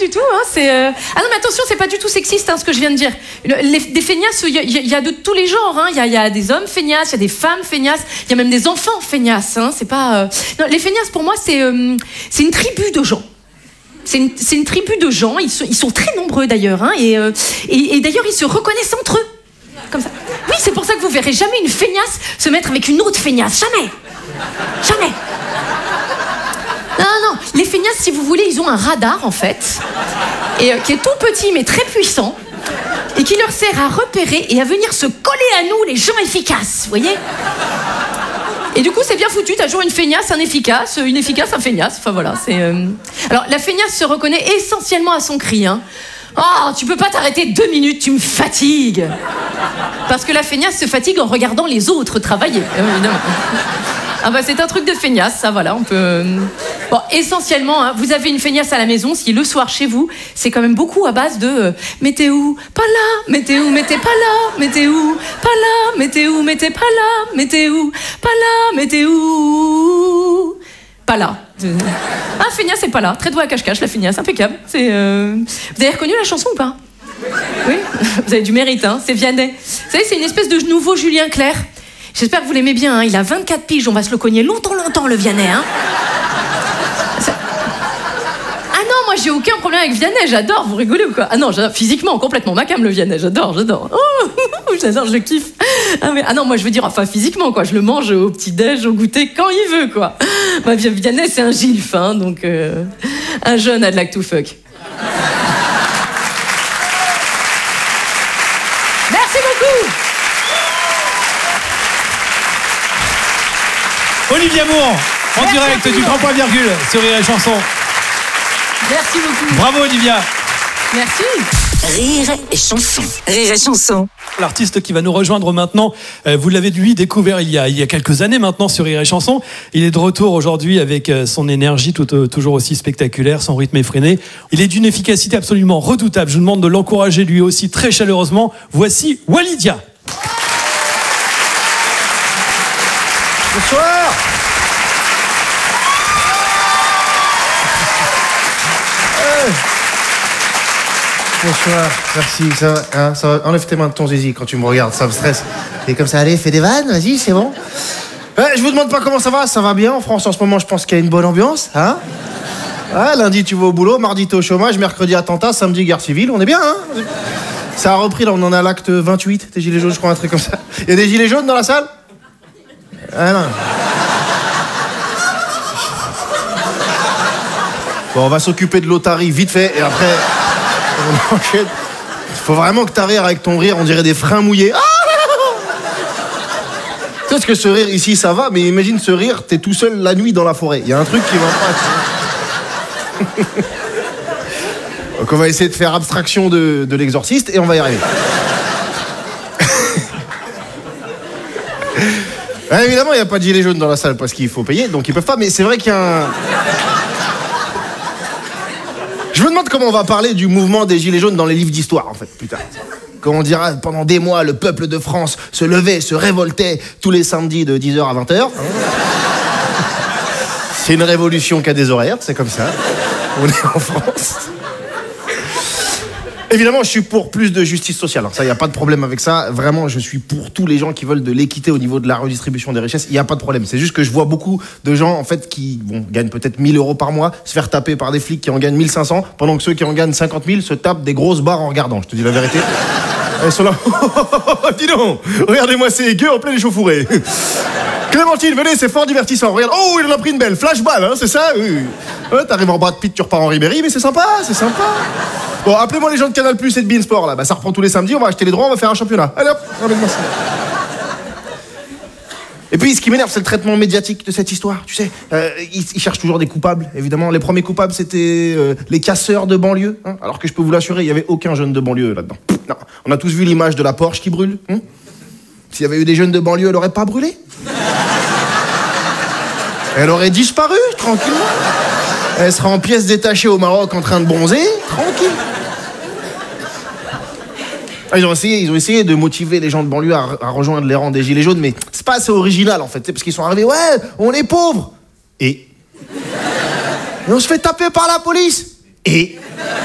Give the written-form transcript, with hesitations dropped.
du tout. Hein, Ah non, mais attention, c'est pas du tout sexiste ce que je viens de dire. Des feignasses, il y a de tous les genres. Hein. Il y a des hommes feignasses, il y a des femmes feignasses, il y a même des enfants feignasses. Hein. C'est pas. Non, les feignasses, pour moi, c'est une tribu de gens. C'est une tribu de gens. Ils sont très nombreux d'ailleurs. Hein, et d'ailleurs, ils se reconnaissent entre eux. Comme ça. Oui, c'est pour ça que vous verrez jamais une feignasse se mettre avec une autre feignasse. Jamais. Jamais. Non, les feignasses, si vous voulez, ils ont un radar, en fait, et qui est tout petit, mais très puissant, et qui leur sert à repérer et à venir se coller à nous, les gens efficaces, vous voyez ? Et du coup, c'est bien foutu, t'as toujours une feignasse, un efficace, une efficace, un feignasse, enfin voilà, c'est... Alors, la feignasse se reconnaît essentiellement à son cri, hein. Oh, tu peux pas t'arrêter 2 minutes, tu me fatigues. Parce que la feignasse se fatigue en regardant les autres travailler, évidemment. Ah bah c'est un truc de feignasse, ça voilà, on peut... Bon, essentiellement, hein, vous avez une feignasse à la maison, si le soir chez vous, c'est quand même beaucoup à base de mais t'es où ? Pas là, mais t'es où ? Mais t'es pas là, mais t'es où ? Pas là, mais t'es où ? Mais t'es pas là, mais t'es où ? Pas là, mais t'es où ? Pas là. Ah, feignasse, c'est pas là. Très doué à cache-cache, la feignasse, impeccable. Vous avez reconnu la chanson ou pas ? Oui, vous avez du mérite, hein, c'est Vianney. Vous savez, c'est une espèce de nouveau Julien Clerc. J'espère que vous l'aimez bien, hein. Il a 24 piges, on va se le cogner longtemps, le Vianney. Hein. Ah non, moi j'ai aucun problème avec Vianney, j'adore, vous rigolez ou quoi ? Ah non, physiquement, complètement macam le Vianney, j'adore. Oh, j'adore, je kiffe. Ah non, moi je veux dire, enfin physiquement, quoi, je le mange au petit-déj, au goûter, quand il veut, quoi. Bah, Vianney, c'est un gilf, hein, donc un jeune I'd like to fuck. Merci beaucoup. Olivier Moore, en direct du Grand Point Virgule sur Rire et Chanson. Merci beaucoup. Bravo Olivia. Merci. Rire et Chanson. Rire et Chanson. L'artiste qui va nous rejoindre maintenant, vous l'avez lui découvert il y a quelques années maintenant sur Rire et Chanson. Il est de retour aujourd'hui avec son énergie toujours aussi spectaculaire, son rythme effréné. Il est d'une efficacité absolument redoutable. Je vous demande de l'encourager lui aussi très chaleureusement. Voici Walidia. Bonsoir. Bonsoir, merci, ça va, hein, ça va. Enlève tes mains de ton zizi quand tu me regardes, ça me stresse. Et comme ça, allez, fais des vannes, vas-y, c'est bon. Je vous demande pas comment ça va bien en France en ce moment, je pense qu'il y a une bonne ambiance, hein. Lundi tu vas au boulot, mardi t'es au chômage, mercredi attentat, samedi guerre civile, on est bien, hein. Ça a repris là, on en a à l'acte 28, des gilets jaunes, je crois, un truc comme ça. Il y a des gilets jaunes dans la salle ? Ah non. Bon, on va s'occuper de l'otarie vite fait, et après... On enchaîne. Faut vraiment que t'arrives avec ton rire, on dirait des freins mouillés. Parce que ce rire ici ça va, mais imagine ce rire, t'es tout seul la nuit dans la forêt. Il y a un truc qui va pas. Donc on va essayer de faire abstraction de l'exorciste et on va y arriver. Évidemment, il n'y a pas de gilet jaune dans la salle parce qu'il faut payer, donc ils peuvent pas, mais c'est vrai qu'il y a un... Je me demande comment on va parler du mouvement des gilets jaunes dans les livres d'histoire, en fait, putain. Quand on dira, pendant des mois, le peuple de France se levait, se révoltait tous les samedis de 10h à 20h. C'est une révolution qui a des horaires, c'est comme ça. On est en France. Évidemment, je suis pour plus de justice sociale. Ça, il n'y a pas de problème avec ça. Vraiment, je suis pour tous les gens qui veulent de l'équité au niveau de la redistribution des richesses. Il n'y a pas de problème. C'est juste que je vois beaucoup de gens, en fait, qui gagnent peut-être 1 000 euros par mois, se faire taper par des flics qui en gagnent 1 500, pendant que ceux qui en gagnent 50 000 se tapent des grosses barres en regardant. Je te dis la vérité. Ils sont là. Dis donc, regardez-moi ces gueux en plein échauffourée. Clémentine, venez, c'est fort divertissant. Regarde, oh, il en a pris une belle flashball, hein, c'est ça, oui. T'arrives en Brad Pitt, tu repars en Ribéry, mais c'est sympa, c'est sympa. Bon, appelez-moi les gens de Canal+ et de Beansport, là. Bah, ça reprend tous les samedis, on va acheter les droits, on va faire un championnat. Allez hop, ramène-moi ça. Et puis, ce qui m'énerve, c'est le traitement médiatique de cette histoire, tu sais. Ils cherchent toujours des coupables, évidemment. Les premiers coupables, c'était les casseurs de banlieue, hein, alors que je peux vous l'assurer, il n'y avait aucun jeune de banlieue là-dedans. Non, on a tous vu l'image de la Porsche qui brûle. Hein. S'il y avait eu des jeunes de banlieue, elle n'aurait pas brûlé. Elle aurait disparu, tranquillement. Elle sera en pièces détachées au Maroc en train de bronzer, tranquille. Ils ont essayé de motiver les gens de banlieue à rejoindre les rangs des gilets jaunes, mais c'est pas assez original en fait, parce qu'ils sont arrivés, ouais, on est pauvres. Et on se fait taper par la police. Et